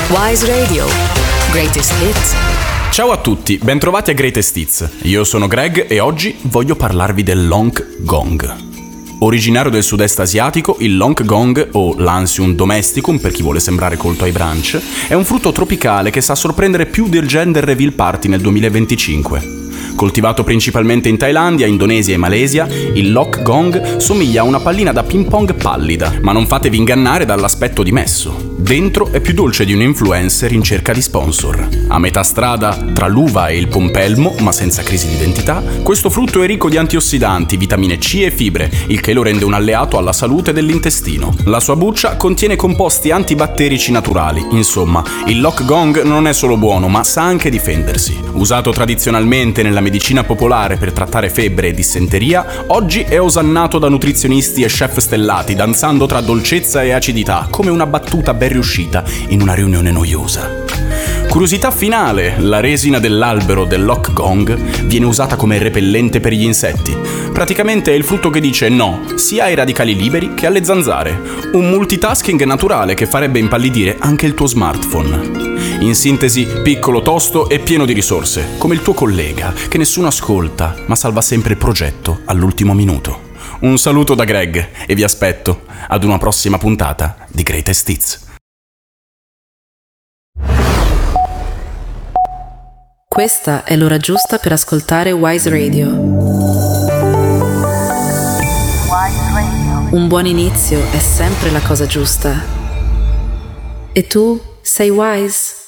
Wise Radio. Greatest Hits. Ciao a tutti, bentrovati a Greatest Hits. Io sono Greg e oggi voglio parlarvi del Long Gong. Originario del sud-est asiatico, il Long Gong, o Lansium domesticum per chi vuole sembrare colto ai brunch, è un frutto tropicale che sa sorprendere più del Gender Reveal Party nel 2025. Coltivato principalmente in Thailandia, Indonesia e Malesia, il Long Gong somiglia a una pallina da ping pong pallida, ma non fatevi ingannare dall'aspetto dimesso. Dentro è più dolce di un influencer in cerca di sponsor. A metà strada tra l'uva e il pompelmo, ma senza crisi di identità, questo frutto è ricco di antiossidanti, vitamine C e fibre, il che lo rende un alleato alla salute dell'intestino. La sua buccia contiene composti antibatterici naturali. Insomma, il Long Gong non è solo buono, ma sa anche difendersi. Usato tradizionalmente nella medicina popolare per trattare febbre e dissenteria, oggi è osannato da nutrizionisti e chef stellati, danzando tra dolcezza e acidità, come una battuta ben riuscita in una riunione noiosa. Curiosità finale, la resina dell'albero del Long Gong viene usata come repellente per gli insetti. Praticamente è il frutto che dice no, sia ai radicali liberi che alle zanzare. Un multitasking naturale che farebbe impallidire anche il tuo smartphone. In sintesi, piccolo, tosto e pieno di risorse, come il tuo collega, che nessuno ascolta, ma salva sempre il progetto all'ultimo minuto. Un saluto da Greg e vi aspetto ad una prossima puntata di Greatest Hits. Questa è l'ora giusta per ascoltare Wise Radio. Un buon inizio è sempre la cosa giusta. E tu sei wise?